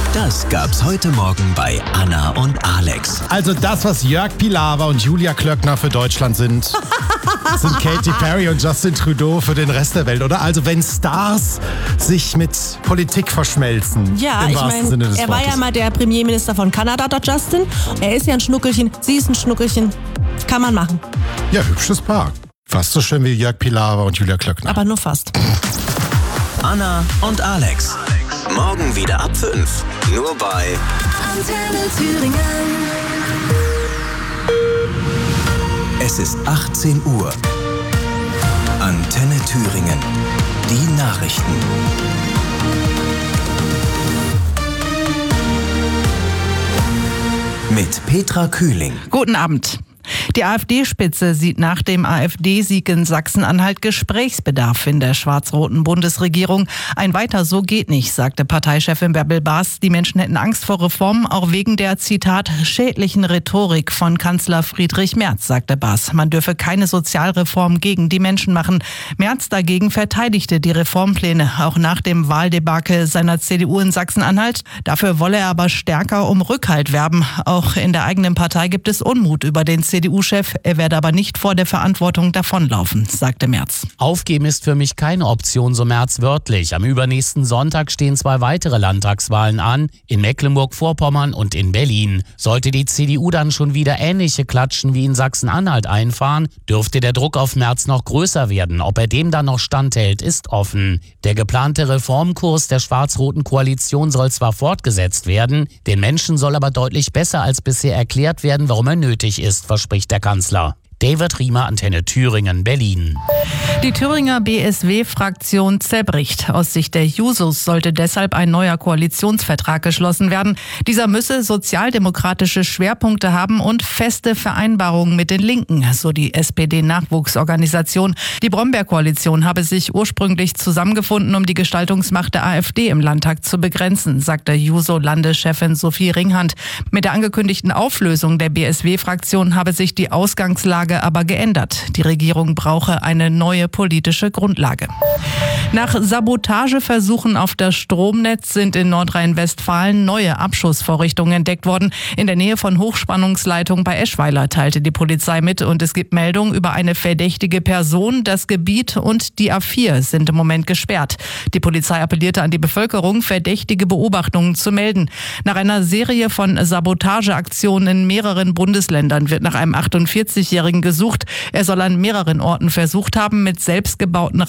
Das gab's heute Morgen bei Anna und Alex. Also das, was Jörg Pilawa und Julia Klöckner für Deutschland sind, sind Katy Perry und Justin Trudeau für den Rest der Welt, oder? Also wenn Stars sich mit Politik verschmelzen, Ja, im ich wahrsten Sinne meine, des er war Wortes. ja mal der Premierminister von Kanada, der Justin. Er ist ja ein Schnuckelchen, sie ist ein Schnuckelchen. Kann man machen, Ja, hübsches Paar. Fast so schön wie Jörg Pilawa und Julia Klöckner. aber nur fast. Anna und Alex. Morgen wieder ab 5. Nur bei Antenne Thüringen. Es ist 18 Uhr. Antenne Thüringen. Die Nachrichten. Mit Petra Kühling. Guten Abend. Die AfD-Spitze sieht nach dem AfD-Sieg in Sachsen-Anhalt Gesprächsbedarf in der schwarz-roten Bundesregierung. Ein Weiter so geht nicht, sagte Parteichefin Bärbel Baas. Die Menschen hätten Angst vor Reformen, auch wegen der, Zitat, schädlichen Rhetorik von Kanzler Friedrich Merz, sagte Baas. Man dürfe keine Sozialreform gegen die Menschen machen. Merz dagegen verteidigte die Reformpläne, auch nach dem Wahldebakel seiner CDU in Sachsen-Anhalt. Dafür wolle er aber stärker um Rückhalt werben. Auch in der eigenen Partei gibt es Unmut über den CDU-Chef, er werde aber nicht vor der Verantwortung davonlaufen, sagte Merz. Aufgeben ist für mich keine Option, so Merz wörtlich. Am übernächsten Sonntag stehen 2 weitere Landtagswahlen an, in Mecklenburg-Vorpommern und in Berlin. Sollte die CDU dann schon wieder ähnliche Klatschen wie in Sachsen-Anhalt einfahren, dürfte der Druck auf Merz noch größer werden. Ob er dem dann noch standhält, ist offen. Der geplante Reformkurs der schwarz-roten Koalition soll zwar fortgesetzt werden, den Menschen soll aber deutlich besser als bisher erklärt werden, warum er nötig ist, verspricht der Kanzler. David Riemer, Antenne Thüringen, Berlin. Die Thüringer BSW-Fraktion zerbricht. Aus Sicht der Jusos sollte deshalb ein neuer Koalitionsvertrag geschlossen werden. Dieser müsse sozialdemokratische Schwerpunkte haben und feste Vereinbarungen mit den Linken, so die SPD-Nachwuchsorganisation. Die Brombeer-Koalition habe sich ursprünglich zusammengefunden, um die Gestaltungsmacht der AfD im Landtag zu begrenzen, sagte Juso-Landeschefin Sophie Ringhand. Mit der angekündigten Auflösung der BSW-Fraktion habe sich die Ausgangslage aber geändert. Die Regierung brauche eine neue politische Grundlage. Nach Sabotageversuchen auf das Stromnetz sind in Nordrhein-Westfalen neue Abschussvorrichtungen entdeckt worden. In der Nähe von Hochspannungsleitungen bei Eschweiler teilte die Polizei mit und es gibt Meldungen über eine verdächtige Person. Das Gebiet und die A4 sind im Moment gesperrt. Die Polizei appellierte an die Bevölkerung, verdächtige Beobachtungen zu melden. Nach einer Serie von Sabotageaktionen in mehreren Bundesländern wird nach einem 48-Jährigen gesucht. Er soll an mehreren Orten versucht haben, mit selbstgebauten